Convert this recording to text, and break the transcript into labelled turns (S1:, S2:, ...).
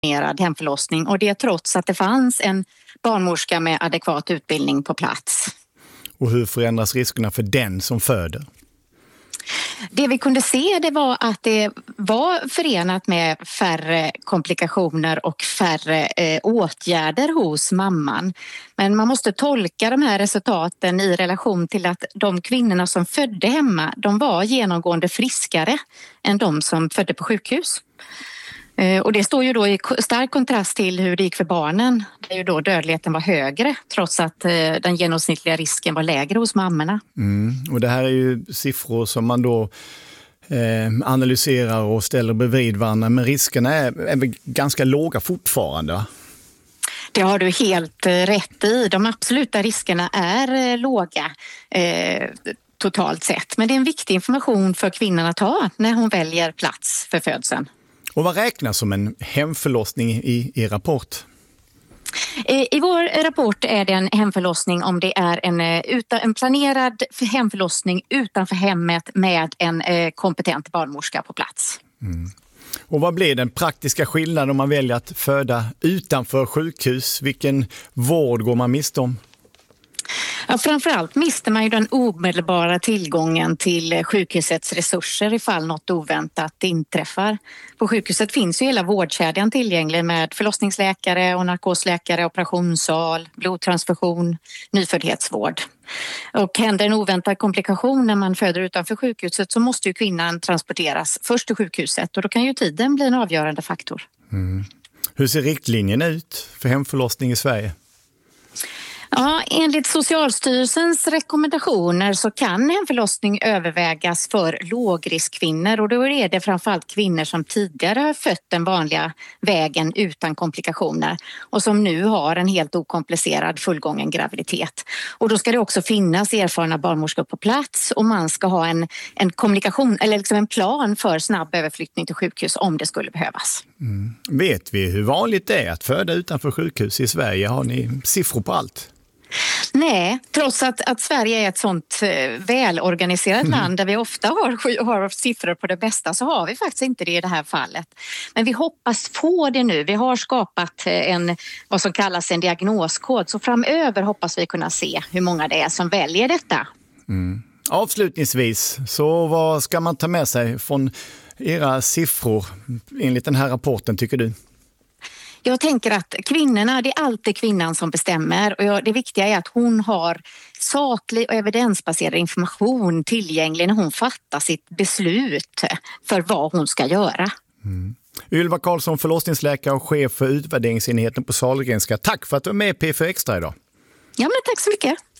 S1: hemförlossning, och det trots att det fanns en barnmorska med adekvat utbildning på plats.
S2: Och hur förändras riskerna för den som föder?
S1: Det vi kunde se, det var att det var förenat med färre komplikationer och färre åtgärder hos mamman. Men man måste tolka de här resultaten i relation till att de kvinnorna som födde hemma, de var genomgående friskare än de som födde på sjukhus. Och det står ju då i stark kontrast till hur det gick för barnen, där ju då dödligheten var högre trots att den genomsnittliga risken var lägre hos mammorna.
S2: Och det här är ju siffror som man då analyserar och ställer bredvid varandra, men riskerna är ganska låga fortfarande, va?
S1: Det har du helt rätt i. De absoluta riskerna är låga totalt sett, men det är en viktig information för kvinnan att ha när hon väljer plats för födseln.
S2: Och vad räknas som en hemförlossning i rapport?
S1: I vår rapport är det en hemförlossning om det är en planerad hemförlossning utanför hemmet med en kompetent barnmorska på plats.
S2: Och vad blir den praktiska skillnaden om man väljer att föda utanför sjukhus? Vilken vård går man miste om?
S1: Ja, framförallt mister man ju den omedelbara tillgången till sjukhusets resurser ifall något oväntat inträffar. På sjukhuset finns ju hela vårdkedjan tillgänglig med förlossningsläkare och narkosläkare, operationssal, blodtransfusion, nyföddhetsvård. Och händer en oväntad komplikation när man föder utanför sjukhuset så måste ju kvinnan transporteras först till sjukhuset, och då kan ju tiden bli en avgörande faktor.
S2: Hur ser riktlinjen ut för hemförlossning i Sverige?
S1: Ja, enligt Socialstyrelsens rekommendationer så kan hemförlossning övervägas för lågriskkvinnor, och då är det framförallt kvinnor som tidigare har fött den vanliga vägen utan komplikationer och som nu har en helt okomplicerad fullgången graviditet. Och då ska det också finnas erfarna barnmorskor på plats, och man ska ha en kommunikation eller liksom en plan för snabb överflyttning till sjukhus om det skulle behövas.
S2: Vet vi hur vanligt det är att föda utanför sjukhus i Sverige? Har ni siffror på allt?
S1: Nej, trots att Sverige är ett sånt välorganiserat land där vi ofta har siffror på det bästa, så har vi faktiskt inte det i det här fallet. Men vi hoppas få det nu. Vi har skapat vad som kallas en diagnoskod, så framöver hoppas vi kunna se hur många det är som väljer detta.
S2: Avslutningsvis, så vad ska man ta med sig från era siffror enligt den här rapporten, tycker du?
S1: Jag tänker att kvinnorna, det är alltid kvinnan som bestämmer, och det viktiga är att hon har saklig och evidensbaserad information tillgänglig när hon fattar sitt beslut för vad hon ska göra.
S2: Ylva Karlsson, förlossningsläkare och chef för utvärderingsenheten på Sahlgrenska. Tack för att du är med i P4 Extra idag.
S1: Ja, men tack så mycket.